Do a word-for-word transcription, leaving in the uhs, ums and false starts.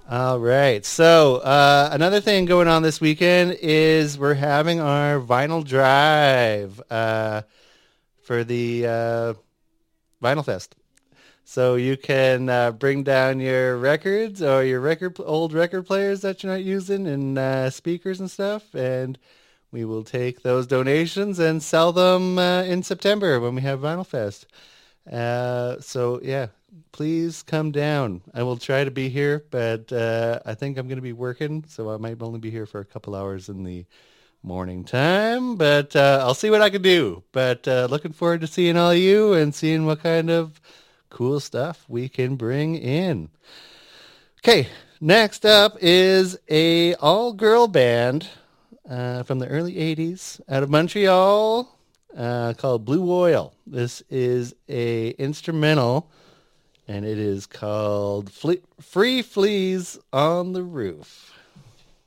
All right. So uh, another thing going on this weekend is we're having our vinyl drive uh, for the uh, Vinyl Fest. So you can uh, bring down your records or your record old record players that you're not using and uh, speakers and stuff, and we will take those donations and sell them uh, in September when we have Vinyl Fest. Uh, so yeah, please come down. I will try to be here, but uh, I think I'm going to be working, so I might only be here for a couple hours in the morning time. But uh, I'll see what I can do. But uh, looking forward to seeing all of you and seeing what kind of cool stuff we can bring in. Okay, next up is a all-girl band uh, from the early eighties out of Montreal uh, called Blue Oil. This is a instrumental, and it is called Fle- Free Fleas on the Roof.